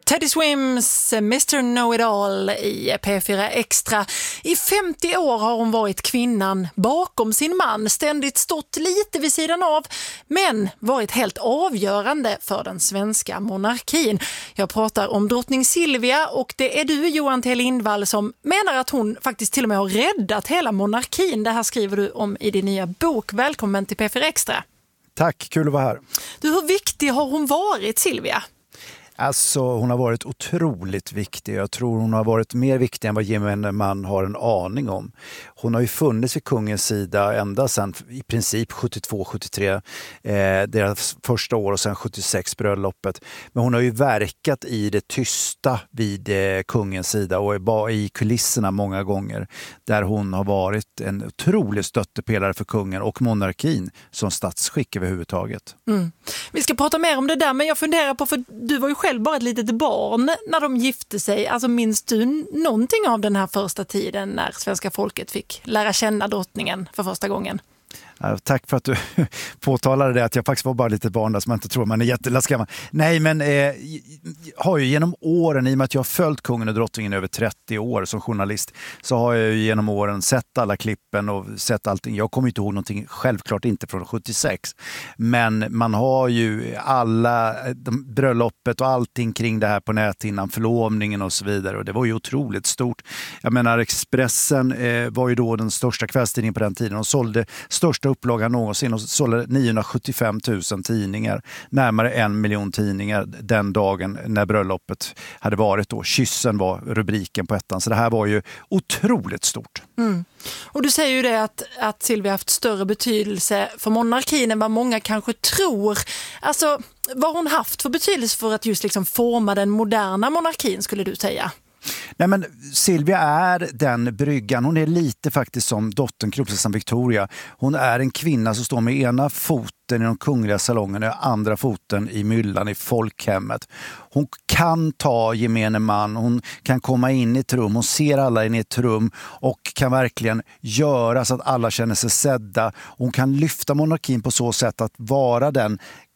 Teddy Swims Mr. Know-It-All i P4 Extra. I 50 år har hon varit kvinnan bakom sin man, ständigt stått lite vid sidan av, men varit helt avgörande för den svenska monarkin. Jag pratar om drottning Silvia, och det är du, Johan T. Lindvall, som menar att hon faktiskt till och med har räddat hela monarkin. Det här skriver du om i din nya bok. Välkommen till P4 Extra. Tack, kul att vara här. Du, hur viktig har hon varit, Silvia? Alltså, hon har varit otroligt viktig. Jag tror hon har varit mer viktig än vad gemene man har en aning om. Hon har ju funnits vid kungens sida ända sedan i princip 72-73, deras första år, och sen 76 bröllopet. Men hon har ju verkat i det tysta vid kungens sida och var i kulisserna många gånger, där hon har varit en otrolig stöttepelare för kungen och monarkin som statsskick överhuvudtaget. Mm. Vi ska prata mer om det där, men jag funderar på, för du var ju själv bara ett litet barn när de gifte sig. Alltså, minns du någonting av den här första tiden när svenska folket fick lära känna drottningen för första gången? Tack för att du påtalade det, att jag faktiskt var bara lite barn där, som man inte tror man är jättelaskammal. Nej, men har ju genom åren, i och med att jag har följt kungen och drottningen över 30 år som journalist, så har jag ju genom åren sett alla klippen och sett allting. Jag kommer inte ihåg någonting, självklart inte från 76, men man har ju alla bröllopet och allting kring det här på näthinnan, förlovningen och så vidare, och det var ju otroligt stort. Jag menar, Expressen var ju då den största kvällstidningen på den tiden och sålde största upplagan någonsin och sålde 975 000 tidningar, närmare 1 miljon tidningar den dagen när bröllopet hade varit då. Kyssen var rubriken på ettan, så det här var ju otroligt stort. Mm. Och du säger ju det att Silvia haft större betydelse för monarkin än vad många kanske tror. Alltså, vad har hon haft för betydelse för att just liksom forma den moderna monarkin, skulle du säga? Nej, men Silvia är den bryggan. Hon är lite faktiskt som dottern kronprinsessan Victoria. Hon är en kvinna som står med ena foten i de kungliga salongerna och andra foten i myllan i folkhemmet. Hon kan ta gemene man, hon kan komma in i ett rum, hon ser alla in i ett rum och kan verkligen göra så att alla känner sig sedda. Hon kan lyfta monarkin på så sätt att vara den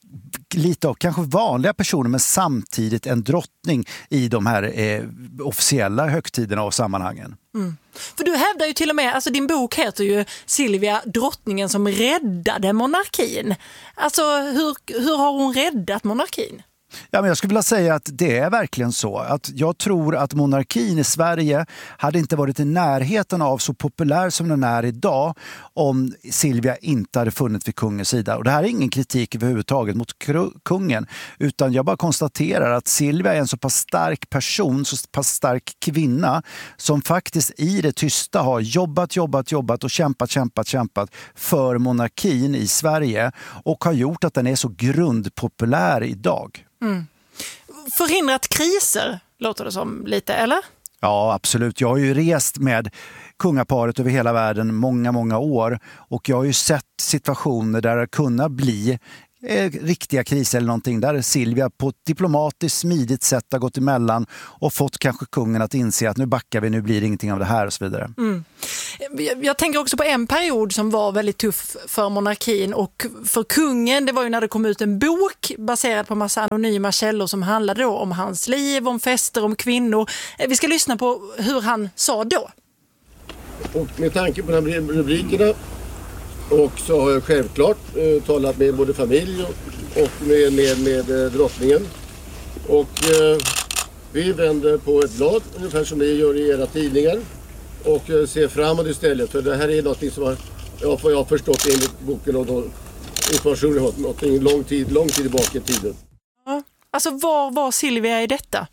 lite av kanske vanliga personer, men samtidigt en drottning i de här officiella högtiderna och sammanhangen. Mm. För du hävdar ju till och med, alltså din bok heter ju Silvia, drottningen som räddade monarkin. Alltså, hur har hon räddat monarkin? Ja, men jag skulle vilja säga att det är verkligen så. Att jag tror att monarkin i Sverige hade inte varit i närheten av så populär som den är idag om Silvia inte hade funnits vid kungens sida. Och det här är ingen kritik överhuvudtaget mot kungen, utan jag bara konstaterar att Silvia är en så pass stark person, så pass stark kvinna, som faktiskt i det tysta har jobbat och kämpat för monarkin i Sverige, och har gjort att den är så grundpopulär idag. Mm. Förhindrat kriser, låter det som lite, eller? Ja, absolut. Jag har ju rest med kungaparet över hela världen många år, och jag har ju sett situationer där det kunde bli riktiga kriser eller någonting, där Silvia på ett diplomatiskt smidigt sätt har gått emellan och fått kanske kungen att inse att nu backar vi, nu blir det ingenting av det här och så vidare. Mm. Jag tänker också på en period som var väldigt tuff för monarkin och för kungen. Det var ju när det kom ut en bok baserad på massa anonyma källor som handlade då om hans liv, om fester, om kvinnor. Vi ska lyssna på hur han sa då. Och med tanke på de här rubrikerna, och så har jag självklart talat med både familj och med drottningen. Och vi vänder på ett blad, ungefär som ni gör i era tidningar, och ser framåt istället. För det här är något som jag har förstått enligt boken och då information jag har något lång tid tillbaka i tiden. Ja. Alltså, var var Silvia i detta?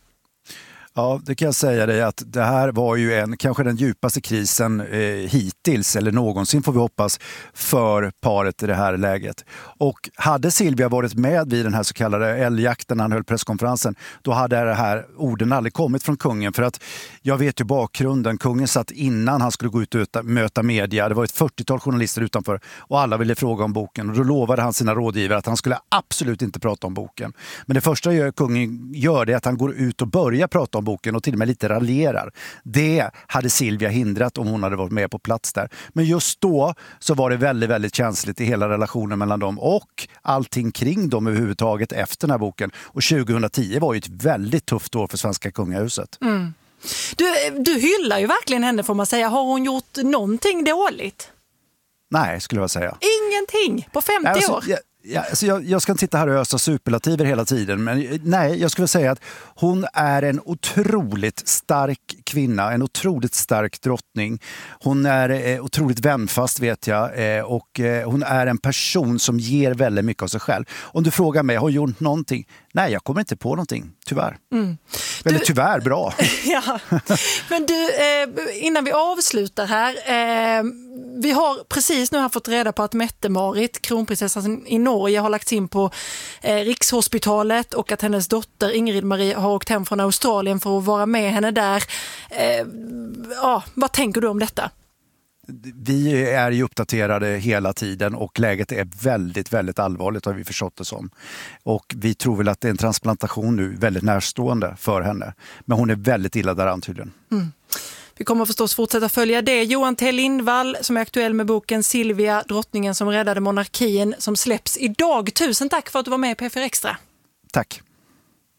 Ja, det kan jag säga dig, att det här var ju kanske den djupaste krisen hittills, eller någonsin får vi hoppas, för paret i det här läget. Och hade Silvia varit med vid den här så kallade älgjakten när han höll presskonferensen, då hade det här orden aldrig kommit från kungen. För att jag vet ju bakgrunden, kungen satt innan han skulle gå ut och möta media, det var ett 40-tal journalister utanför och alla ville fråga om boken, och då lovade han sina rådgivare att han skulle absolut inte prata om boken. Men det första kungen gör det är att han går ut och börjar prata om boken och till och med lite raljerar. Det hade Silvia hindrat om hon hade varit med på plats där. Men just då så var det väldigt, väldigt känsligt i hela relationen mellan dem och allting kring dem överhuvudtaget efter den här boken. Och 2010 var ju ett väldigt tufft år för svenska kungahuset. Mm. Du hyllar ju verkligen henne, får man säga. Har hon gjort någonting dåligt? Nej, skulle jag säga. Ingenting på 50 år? Jag ska inte sitta här och ösa superlativer hela tiden, men nej, jag skulle säga att hon är en otroligt stark kvinna, en otroligt stark drottning. Hon är otroligt vänfast, vet jag, och hon är en person som ger väldigt mycket av sig själv. Om du frågar mig, har hon gjort någonting? Nej, jag kommer inte på någonting, tyvärr. Eller tyvärr, bra. Ja. Men du, innan vi avslutar här, vi har precis nu fått reda på att Mette-Marit, kronprinsessan i Norge, har lagts in på Rikshospitalet och att hennes dotter Ingrid Marie har åkt hem från Australien för att vara med henne där. Vad tänker du om detta? Vi är ju uppdaterade hela tiden och läget är väldigt, väldigt allvarligt, har vi förstått det som. Och vi tror väl att det är en transplantation nu väldigt närstående för henne. Men hon är väldigt illa däran tydligen. Vi kommer förstås fortsätta följa det. Johan T. Lindvall som är aktuell med boken Silvia, drottningen som räddade monarkin, som släpps idag. Tusen tack för att du var med i P4 Extra. Tack.